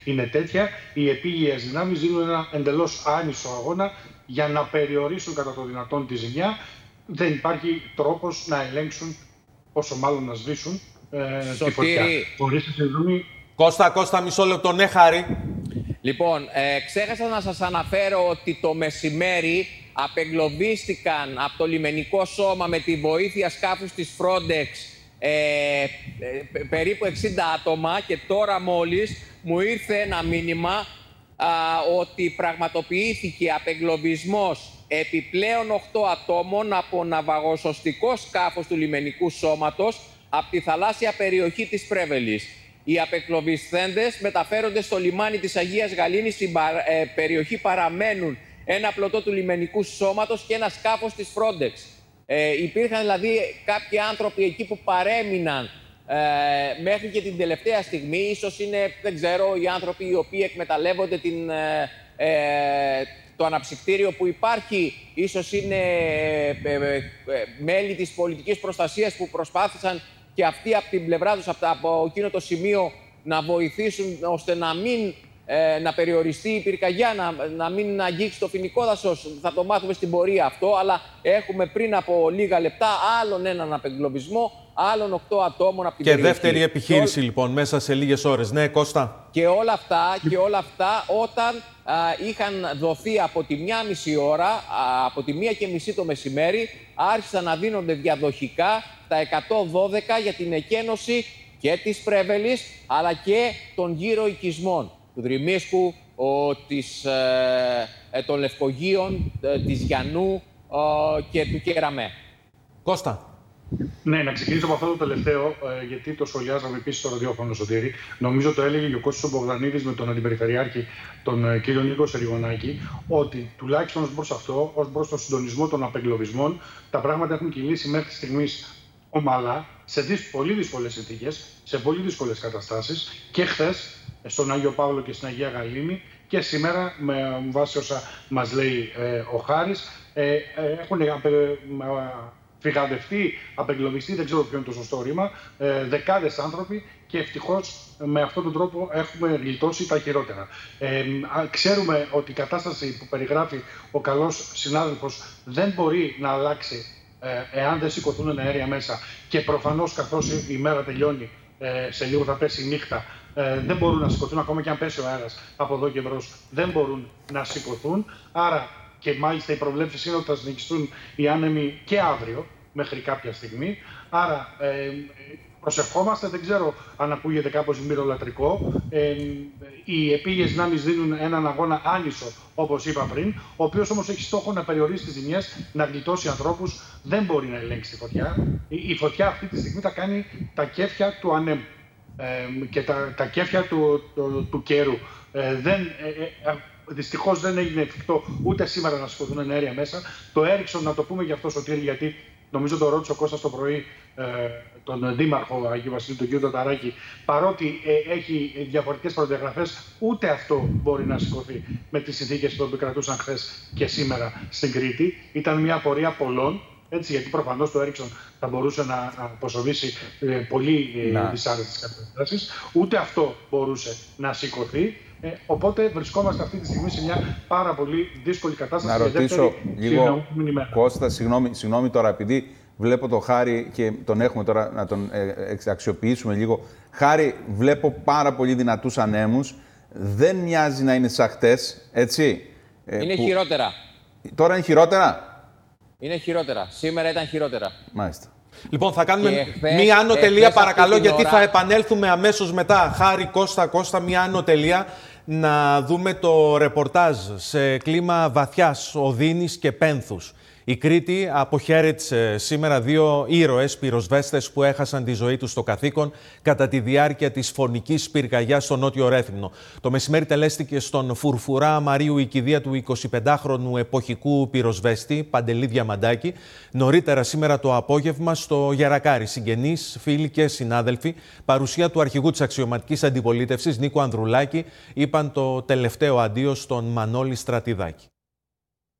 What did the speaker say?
είναι τέτοια. Οι επίγειες δυνάμεις δίνουν ένα εντελώς άνισο αγώνα για να περιορίσουν κατά το δυνατόν τη ζημιά. Δεν υπάρχει τρόπος να ελέγξουν, όσο μάλλον να σβήσουν τη φωτιά. Χωρίς τη συνδρομή. Κώστα, μισό λεπτό, ναι, Χάρη. Λοιπόν, ξέχασα να σας αναφέρω ότι το μεσημέρι απεγκλωβίστηκαν από το λιμενικό σώμα με τη βοήθεια σκάφους της Frontex περίπου 60 άτομα και τώρα μόλις μου ήρθε ένα μήνυμα ότι πραγματοποιήθηκε απεγκλωβισμός επιπλέον 8 ατόμων από ναυαγοσωστικό σκάφος του λιμενικού σώματος από τη θαλάσσια περιοχή της Πρέβελης. Οι απεγκλωβισθέντες μεταφέρονται στο λιμάνι της Αγίας Γαλήνης. Στην περιοχή παραμένουν ένα πλωτό του λιμενικού σώματος και ένα σκάφος της Frontex. Υπήρχαν δηλαδή κάποιοι άνθρωποι εκεί που παρέμειναν μέχρι και την τελευταία στιγμή. Ίσως είναι, δεν ξέρω, οι άνθρωποι οι οποίοι εκμεταλλεύονται το αναψυκτήριο που υπάρχει. Ίσως είναι μέλη της πολιτικής προστασίας που προσπάθησαν και αυτοί από την πλευρά τους, από εκείνο το σημείο, να βοηθήσουν ώστε να περιοριστεί η πυρκαγιά, να μην αγγίξει το φοινικό δάσος. Θα το μάθουμε στην πορεία αυτό, αλλά έχουμε πριν από λίγα λεπτά άλλον έναν απεγκλωβισμό, άλλων 8 ατόμων από την περιοχή. Και δεύτερη επιχείρηση λοιπόν μέσα σε λίγες ώρες. Ναι, Κώστα. Και όλα αυτά όταν είχαν δοθεί από τη 1,5 ώρα, από τη 1:30 το μεσημέρι, άρχισαν να δίνονται διαδοχικά τα 112 για την εκένωση και της Πρέβελης, αλλά και των γύρω οικισμών, του Δρυμίσκου, των Λευκογείων, της Γιαννού και του Κεραμέ. Κώστα. Ναι, να ξεκινήσω από αυτό το τελευταίο, γιατί το σχολιάζαμε επίσης στο ραδιόφωνο, Σωτήρη. Νομίζω το έλεγε και ο Κώστας Μπογδανίδης με τον Αντιπεριφερειάρχη, τον κύριο Νίκο Σεριγονάκη, ότι τουλάχιστον ως προς αυτό, ως προς τον συντονισμό των απεγκλωβισμών, τα πράγματα έχουν κυλήσει μέχρι στιγμής ομαλά, σε πολύ δύσκολες συνθήκες, σε πολύ δύσκολες καταστάσεις, και χθες στον Άγιο Παύλο και στην Αγία Γαλήνη, και σήμερα, με βάση όσα μας λέει ο Χάρης, έχουν φυγαδευτεί, απεγκλωβιστεί, δεν ξέρω ποιο είναι το σωστό ρήμα, δεκάδες άνθρωποι, και ευτυχώς με αυτόν τον τρόπο έχουμε γλιτώσει τα χειρότερα. Ξέρουμε ότι η κατάσταση που περιγράφει ο καλός συνάδελφος δεν μπορεί να αλλάξει εάν δεν σηκωθούν αέρια μέσα, και προφανώς καθώς η μέρα τελειώνει, σε λίγο θα πέσει η νύχτα, δεν μπορούν να σηκωθούν, ακόμα και αν πέσει ο αέρας από εδώ και μπρος, δεν μπορούν να σηκωθούν. Άρα, και μάλιστα οι προβλέψεις είναι ότι θα συνεχιστούν οι άνεμοι και αύριο, μέχρι κάποια στιγμή. Άρα, προσευχόμαστε, δεν ξέρω αν ακούγεται κάπως μυρολατρικό. Οι επίγειες δυνάμεις δίνουν έναν αγώνα άνισο, όπως είπα πριν, ο οποίος όμως έχει στόχο να περιορίσει τις ζημιές, να γλιτώσει ανθρώπους. Δεν μπορεί να ελέγξει τη φωτιά. Η φωτιά αυτή τη στιγμή θα κάνει τα κέφια του ανέμου και τα κέφια του καιρού. Δυστυχώς δεν έγινε εφικτό ούτε σήμερα να σηκωθούν αέρια μέσα. Το Έριξον, να το πούμε γι' αυτό, Σωτήρη, γιατί νομίζω το ρώτησε ο Κώστας το πρωί τον Δήμαρχο Αγίου Βασιλείου, τον κύριο Ταταράκη, παρότι έχει διαφορετικές προδιαγραφές, ούτε αυτό μπορεί να σηκωθεί με τις συνθήκες που επικρατούσαν χθες και σήμερα στην Κρήτη. Ήταν μια πορεία πολλών, έτσι, γιατί προφανώς το Έριξον θα μπορούσε να αποσοβήσει πολύ δυσάρεστες καταστάσεις. Ούτε αυτό μπορούσε να σηκωθεί. Οπότε βρισκόμαστε αυτή τη στιγμή σε μια πάρα πολύ δύσκολη κατάσταση. Να ρωτήσω λίγο, Κώστα, συγγνώμη τώρα, επειδή βλέπω το Χάρη και τον έχουμε τώρα να τον αξιοποιήσουμε λίγο. Χάρη, βλέπω πάρα πολύ δυνατούς ανέμους. Δεν μοιάζει να είναι σαν χτες, έτσι. Είναι χειρότερα. Τώρα είναι χειρότερα. Είναι χειρότερα. Σήμερα ήταν χειρότερα. Μάλιστα. Λοιπόν, θα κάνουμε μία άνω τελεία, παρακαλώ, γιατί θα επανέλθουμε αμέσως μετά. Χάρη, Κώστα, μία άνω τελεία, να δούμε το ρεπορτάζ σε κλίμα βαθιάς οδύνης και πένθους. Η Κρήτη αποχαιρέτησε σήμερα 2 ήρωες πυροσβέστες που έχασαν τη ζωή τους στο καθήκον κατά τη διάρκεια της φωνικής πυρκαγιάς στο Νότιο Ρέθυμνο. Το μεσημέρι τελέστηκε στον Φουρφουρά Μαρίου η κηδεία του 25χρονου εποχικού πυροσβέστη Παντελή Διαμαντάκη. Νωρίτερα σήμερα το απόγευμα στο Γερακάρι, συγγενείς, φίλοι και συνάδελφοι, παρουσία του αρχηγού της αξιωματικής αντιπολίτευσης Νίκου Ανδρουλάκη, είπαν το τελευταίο αντίο στον Μανώλη Στρατιδάκη.